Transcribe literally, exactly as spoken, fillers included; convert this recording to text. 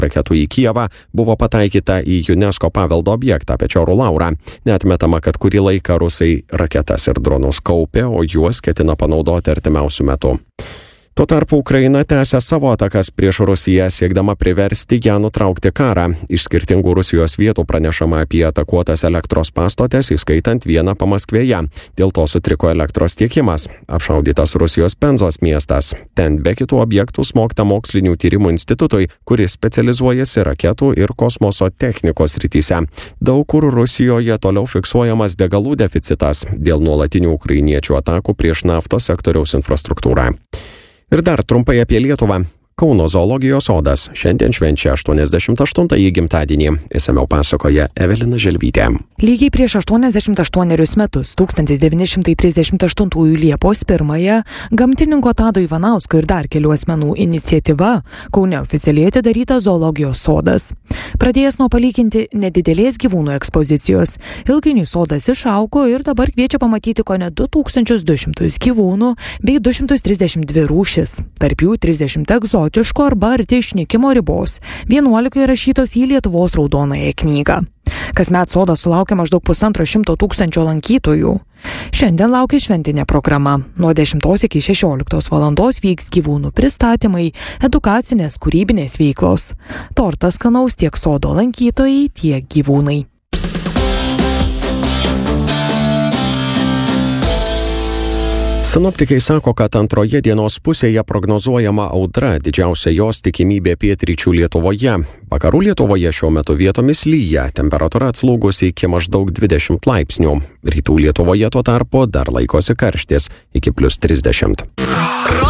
raketų į Kijevą buvo pataikyta į UNESCO paveldo objektą Pečiorų Laurą. Neatmetama, kad kurį laiką rusai raketas ir dronus kaupė, o juos ketina panaudoti artimiausių metų. Tuo tarpu Ukraina tęsia savo atakas prieš Rusiją, siekdama priversti ją nutraukti karą. Iš skirtingų Rusijos vietų pranešama apie atakuotas elektros pastotės, įskaitant vieną Pamaskvėje. Dėl to sutriko elektros tiekimas. Apšaudytas Rusijos Penzos miestas. Ten be kitų objektų smogta mokslinių tyrimų institutui, kuris specializuojasi raketų ir kosmoso technikos srityse. Daug kur Rusijoje toliau fiksuojamas degalų deficitas dėl nuolatinių ukrainiečių atakų prieš naftos sektoriaus infrastruktūrą. Ir dar trumpai apie Lietuvą. Kauno zoologijos sodas šiandien švenčia aštuoniasdešimt aštuntąjį gimtadienį. Išsamiau pasakoja Evelina Želvytė. Lygiai prieš aštuoniasdešimt aštuonerius metus, tūkstantis devyni šimtai trisdešimt aštuntųjų Liepos pirmąją, gamtininko Tado Ivanausko ir dar kelių asmenų iniciatyva Kaune oficialiai atidarytas zoologijos sodas. Pradėjęs nuo palyginti nedidelės gyvūnų ekspozicijos, ilgainiui sodas išaugo ir dabar kviečia pamatyti kone du tūkstančius du šimtus gyvūnų bei du šimtus trisdešimt dvi rūšis, tarp jų trisdešimt egzotiškų arba arti išnykimo ribos, vienuolika įrašytos į Lietuvos raudonąją knygą. Kasmet sodas sulaukia maždaug pusantro šimto tūkstančio lankytojų. Šiandien laukia šventinė programa. Nuo dešimtos iki šešioliktos valandos vyks gyvūnų pristatymai, edukacinės, kūrybinės veiklos. Tortas skanaus tiek sodo lankytojai, tiek gyvūnai. Sinoptikai sako, kad antroje dienos pusėje prognozuojama audra, didžiausia jos tikimybė pietryčių Lietuvoje. Vakarų Lietuvoje šiuo metu vietomis lyja, temperatūra atslūgusi iki maždaug dvidešimt laipsnių. Rytų Lietuvoje tuo tarpu dar laikosi karštis iki plius trisdešimt.